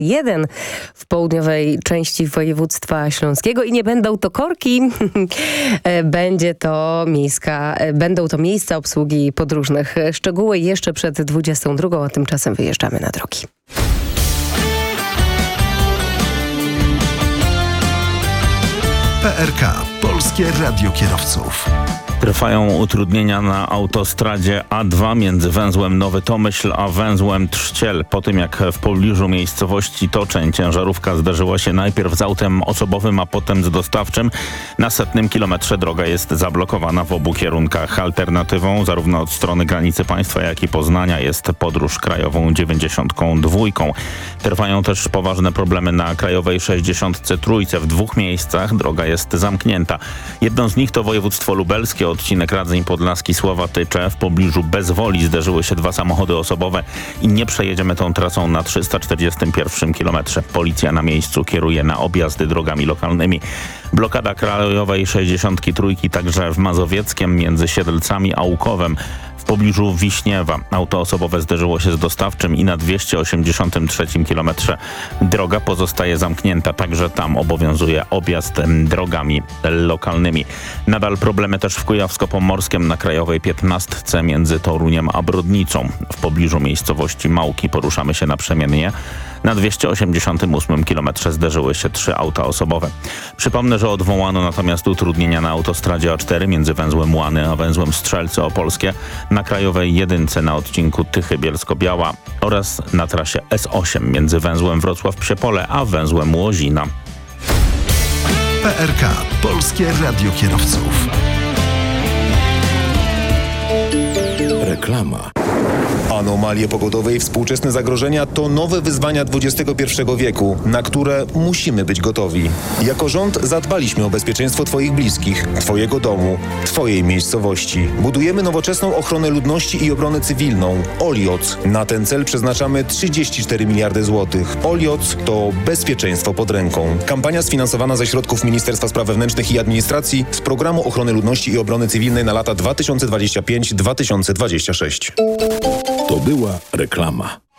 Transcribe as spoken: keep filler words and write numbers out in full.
jeden w południowej części województwa śląskiego i nie będą to korki, będzie to miejska, będą to miejsca obsługi podróżnych. Szczegóły jeszcze przed dwudziestą drugą, a tymczasem wyjeżdżamy na drogi. P R K. Polskie Radio Kierowców. Trwają utrudnienia na autostradzie A dwa między węzłem Nowy Tomyśl a węzłem Trzciel. Po tym jak w pobliżu miejscowości Toczeń ciężarówka zderzyła się najpierw z autem osobowym, a potem z dostawczym, na setnym kilometrze droga jest zablokowana w obu kierunkach. Alternatywą zarówno od strony granicy państwa, jak i Poznania jest podróż krajową dziewięćdziesiątką dwójką. Trwają też poważne problemy na krajowej sześćdziesiątce trójce. W dwóch miejscach droga jest zamknięta. Jedną z nich to województwo lubelskie, odcinek Radzeń Podlaski Sława-Tycze. W pobliżu Bezwoli zderzyły się dwa samochody osobowe i nie przejedziemy tą trasą na trzysta czterdziestym pierwszym kilometrze. Policja na miejscu kieruje na objazdy drogami lokalnymi. Blokada krajowej sześćdziesiątki trójki także w Mazowieckiem między Siedlcami a Łukowem. W pobliżu Wiśniewa auto osobowe zderzyło się z dostawczym i na dwieście osiemdziesiątym trzecim kilometrze droga pozostaje zamknięta. Także tam obowiązuje objazd drogami lokalnymi. Nadal problemy też w Kujawsko-Pomorskiem na krajowej piętnastce między Toruniem a Brodnicą. W pobliżu miejscowości Małki poruszamy się naprzemiennie. Na dwieście osiemdziesiątym ósmym kilometrze zderzyły się trzy auta osobowe. Przypomnę, że odwołano natomiast utrudnienia na autostradzie A cztery między węzłem Łany a węzłem Strzelce Opolskie, na krajowej jedynce na odcinku Tychy-Bielsko-Biała oraz na trasie S osiem między węzłem Wrocław-Psiepole a węzłem Łozina. P R K. Polskie Radio Kierowców. Reklama. Anomalie pogodowe i współczesne zagrożenia to nowe wyzwania dwudziestego pierwszego wieku, na które musimy być gotowi. Jako rząd zadbaliśmy o bezpieczeństwo Twoich bliskich, Twojego domu, Twojej miejscowości. Budujemy nowoczesną ochronę ludności i obronę cywilną. Olioc. Na ten cel przeznaczamy trzydzieści cztery miliardy złotych. Olioc to bezpieczeństwo pod ręką. Kampania sfinansowana ze środków Ministerstwa Spraw Wewnętrznych i Administracji z Programu Ochrony Ludności i Obrony Cywilnej na lata dwa tysiące dwudziesty piąty do dwa tysiące dwudziestego szóstego. To była reklama.